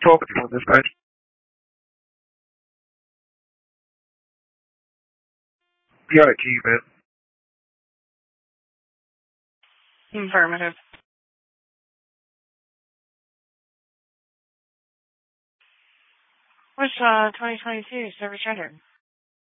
talking to you on this page. You got a key, man. Affirmative. What's 2022 service rendered?